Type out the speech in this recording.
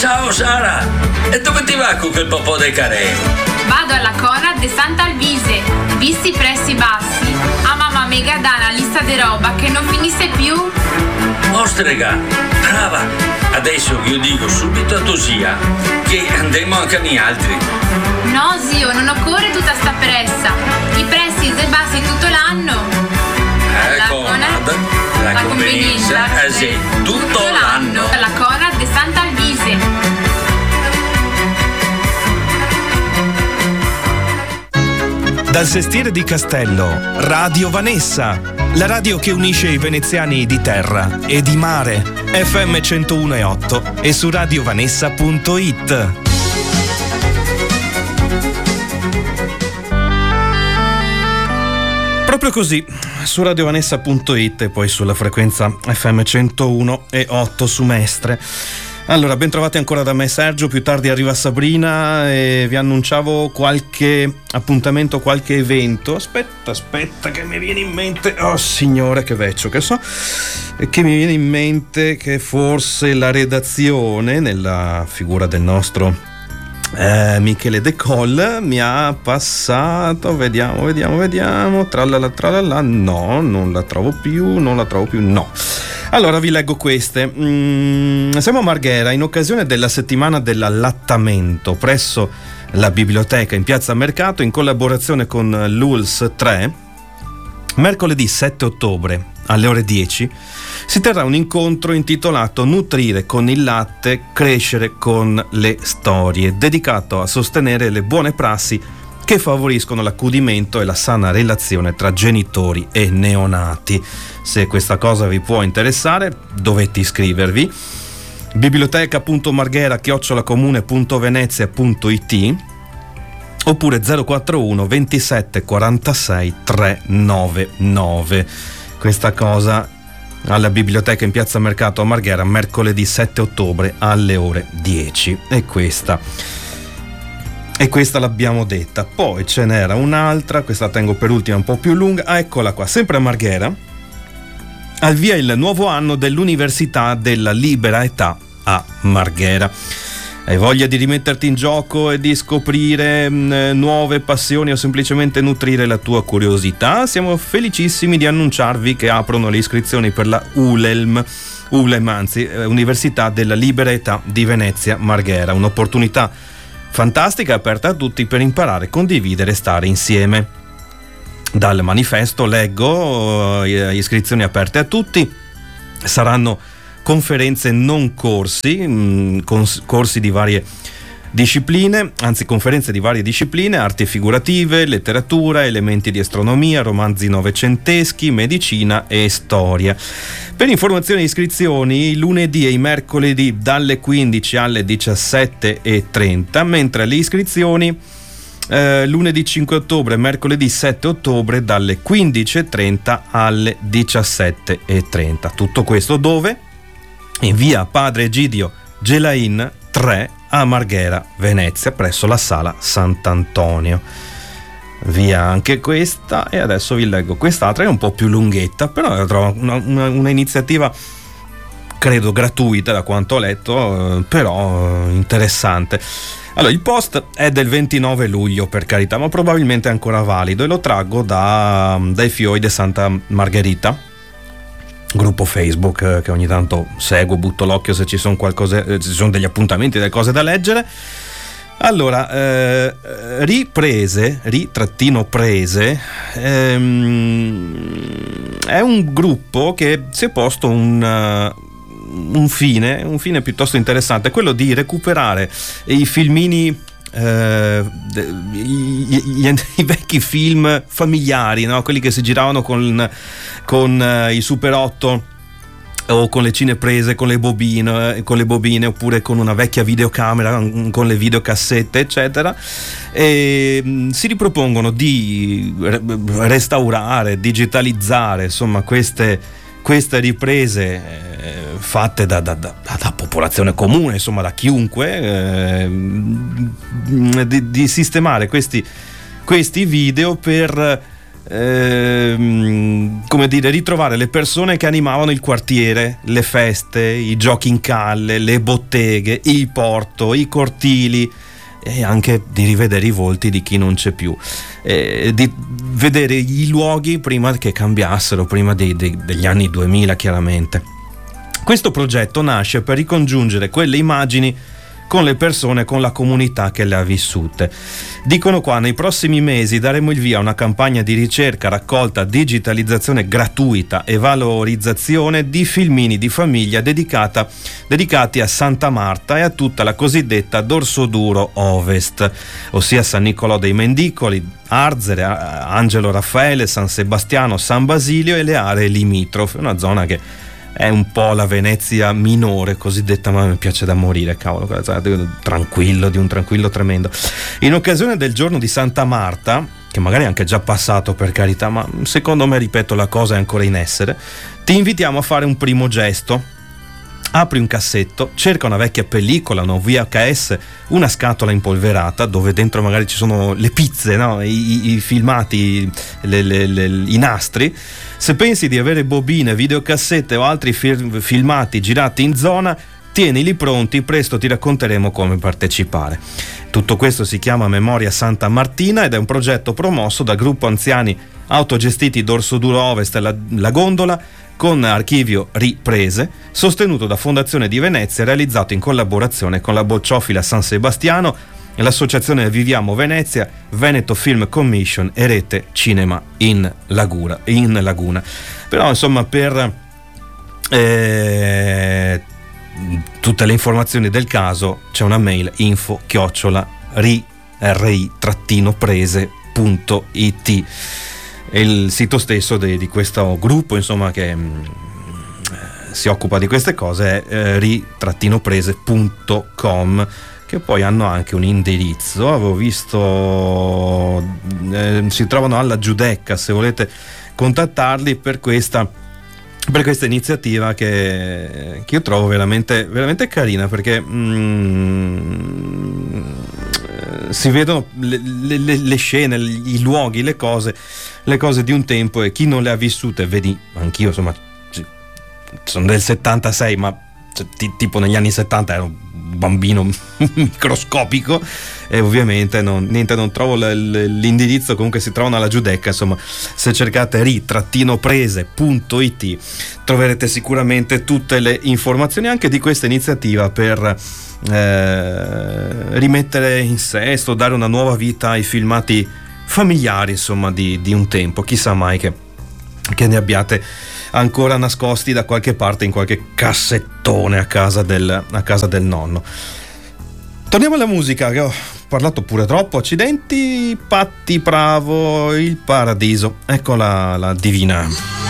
Ciao Sara, e dove ti va con quel popò dei carè? Vado alla Conad de Sant'Alvise, visti i prezzi bassi, a mamma mega dà una lista di roba che non finisse più. Ostrega, brava, adesso io dico subito a tua zia che andiamo anche noi altri. No zio, non occorre tutta sta pressa, i prezzi sono bassi tutto l'anno. La Conad, la convenienza, sì, tutto l'anno. La Conad de Sant'Alvise. Dal sestiere di Castello, Radio Vanessa, la radio che unisce i veneziani di terra e di mare, FM 101.8 e su radiovanessa.it. Proprio così, su radiovanessa.it e poi sulla frequenza FM 101.8 su Mestre. Allora, ben trovati ancora da me Sergio, più tardi arriva Sabrina e vi annunciavo qualche appuntamento, qualche evento. Aspetta che mi viene in mente, oh signore che vecchio che so, che mi viene in mente che forse la redazione, nella figura del nostro Michele De Col, mi ha passato, vediamo, tralala, no, non la trovo più, no. Allora vi leggo queste. Siamo a Marghera in occasione della settimana dell'allattamento presso la biblioteca in Piazza Mercato in collaborazione con l'ULS 3. Mercoledì 7 ottobre alle ore 10 si terrà un incontro intitolato Nutrire con il latte, crescere con le storie, dedicato a sostenere le buone prassi che favoriscono l'accudimento e la sana relazione tra genitori e neonati. Se questa cosa vi può interessare, dovete iscrivervi. biblioteca.marghera@comune.venezia.it oppure 041 27 46 399. Questa cosa alla biblioteca in Piazza Mercato a Marghera mercoledì 7 ottobre alle ore 10. E questa l'abbiamo detta. Poi ce n'era un'altra, questa la tengo per ultima, un po' più lunga. Eccola qua, sempre a Marghera. Al via il nuovo anno dell'Università della Libera Età a Marghera. Hai voglia di rimetterti in gioco e di scoprire nuove passioni o semplicemente nutrire la tua curiosità? Siamo felicissimi di annunciarvi che aprono le iscrizioni per la Università della Libera Età di Venezia Marghera. Un'opportunità fantastica aperta a tutti per imparare, condividere e stare insieme. Dal manifesto leggo iscrizioni aperte a tutti. Saranno conferenze non corsi, corsi di varie discipline, anzi conferenze di varie discipline, arti figurative, letteratura, elementi di astronomia, romanzi novecenteschi, medicina e storia. Per informazioni e iscrizioni i lunedì e i mercoledì dalle 15 alle 17:30, mentre le iscrizioni lunedì 5 ottobre e mercoledì 7 ottobre dalle 15:30 alle 17:30. Tutto questo dove? In via Padre Egidio Gelain 3 a Marghera, Venezia, presso la Sala Sant'Antonio. Via anche questa, e adesso vi leggo quest'altra, è un po' più lunghetta, però trovo una iniziativa credo gratuita da quanto ho letto, però interessante. Allora, il post è del 29 luglio, per carità, ma probabilmente è ancora valido, e lo traggo dai Fioi de Santa Margherita, gruppo Facebook che ogni tanto seguo, butto l'occhio se ci sono degli appuntamenti, delle cose da leggere. Allora, prese è un gruppo che si è posto un fine piuttosto interessante, quello di recuperare i filmini, i vecchi film familiari, no? Quelli che si giravano con i Super 8 o con le cineprese, con le bobine, oppure con una vecchia videocamera, con le videocassette, eccetera. E si ripropongono di restaurare, digitalizzare, insomma, queste riprese fatte da popolazione comune, insomma da chiunque, di sistemare questi video per come dire, ritrovare le persone che animavano il quartiere, le feste, i giochi in calle, le botteghe, il porto, i cortili, e anche di rivedere i volti di chi non c'è più, di vedere i luoghi prima che cambiassero, prima degli anni 2000 chiaramente. Questo progetto nasce per ricongiungere quelle immagini con le persone, con la comunità che le ha vissute. Dicono qua: nei prossimi mesi daremo il via a una campagna di ricerca, raccolta, digitalizzazione gratuita e valorizzazione di filmini di famiglia dedicati a Santa Marta e a tutta la cosiddetta Dorsoduro Ovest, ossia San Nicolò dei Mendicoli, Arzere, Angelo Raffaele, San Sebastiano, San Basilio e le aree limitrofe, una zona che è un po' la Venezia minore cosiddetta, ma mi piace da morire, cavolo, tranquillo, di un tranquillo tremendo. In occasione del giorno di Santa Marta, che magari è anche già passato per carità, ma secondo me, ripeto, la cosa è ancora in essere, ti invitiamo a fare un primo gesto. Apri un cassetto, cerca una vecchia pellicola, una VHS, una scatola impolverata dove dentro magari ci sono le pizze, no? I filmati, i nastri. Se pensi di avere bobine, videocassette o altri filmati girati in zona, tienili pronti, presto ti racconteremo come partecipare. Tutto questo si chiama Memoria Santa Martina ed è un progetto promosso dal gruppo anziani autogestiti Dorsoduro Ovest e la Gondola, con archivio Riprese, sostenuto da Fondazione di Venezia, realizzato in collaborazione con la Bocciofila San Sebastiano e l'associazione Viviamo Venezia, Veneto Film Commission e Rete Cinema in Laguna. Però insomma, per tutte le informazioni del caso c'è una mail: info@ri-prese.it, e il sito stesso di questo gruppo, insomma, che si occupa di queste cose, è ri-prese.com, che poi hanno anche un indirizzo, avevo visto, si trovano alla Giudecca, se volete contattarli per questa iniziativa che io trovo veramente, veramente carina, perché si vedono le scene, i luoghi, le cose di un tempo, e chi non le ha vissute, vedi, anch'io insomma sono del 76, ma tipo negli anni 70 ero un bambino microscopico, e ovviamente non trovo l'indirizzo. Comunque si trovano alla Giudecca, insomma, se cercate ri-prese.it troverete sicuramente tutte le informazioni anche di questa iniziativa per rimettere in sesto, dare una nuova vita ai filmati familiari, insomma, di un tempo. Chissà mai che ne abbiate ancora nascosti da qualche parte in qualche cassettone a casa del nonno. Torniamo alla musica, che ho parlato pure troppo, accidenti. Patti Bravo, Il Paradiso, eccola la divina.